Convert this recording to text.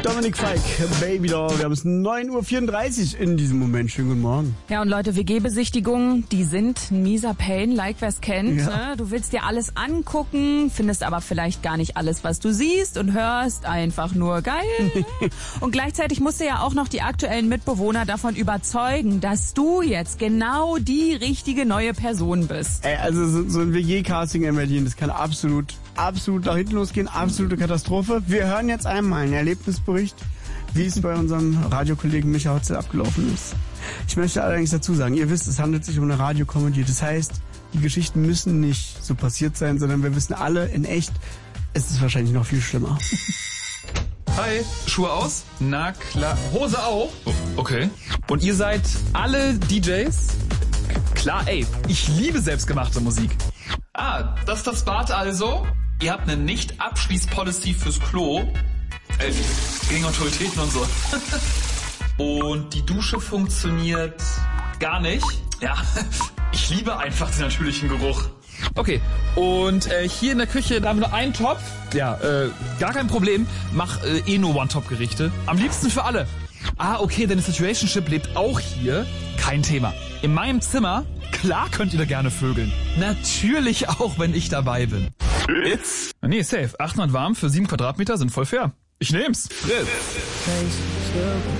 Dominik Fike, Baby Doll. Wir haben es 9:34 Uhr in diesem Moment. Schönen guten Morgen. Ja, und Leute, WG-Besichtigungen, die sind ein mieser Pain, like wer's kennt. Ja. Ne? Du willst dir alles angucken, findest aber vielleicht gar nicht alles, was du siehst und hörst. Einfach nur geil. Und gleichzeitig musst du ja auch noch die aktuellen Mitbewohner davon überzeugen, dass du jetzt genau die richtige neue Person bist. Ey, also so ein WG-Casting in Berlin, das kann absolut nach hinten losgehen. Absolute Katastrophe. Wir hören jetzt einmal einen Erlebnisbericht, wie es bei unserem Radiokollegen Micha Hotzel abgelaufen ist. Ich möchte allerdings dazu sagen, ihr wisst, es handelt sich um eine Radiokomödie. Das heißt, die Geschichten müssen nicht so passiert sein, sondern wir wissen alle, in echt ist es wahrscheinlich noch viel schlimmer. Hi, Schuhe aus? Na klar. Hose auch? Oh, okay. Und ihr seid alle DJs? Klar, ey, ich liebe selbstgemachte Musik. Ah, das ist das Bad also? Ihr habt eine Nicht-Abschließ-Policy fürs Klo. Gegen Autoritäten und so. Und die Dusche funktioniert gar nicht. Ja, ich liebe einfach den natürlichen Geruch. Okay, und hier in der Küche, da haben wir nur einen Topf. Ja, gar kein Problem. Mach nur One-Top-Gerichte. Am liebsten für alle. Ah, okay, deine Situationship lebt auch hier. Kein Thema. In meinem Zimmer, klar könnt ihr da gerne vögeln. Natürlich auch, wenn ich dabei bin. Fritz? Nee, safe. 800 warm für 7 Quadratmeter sind voll fair. Ich nehm's. Fritz.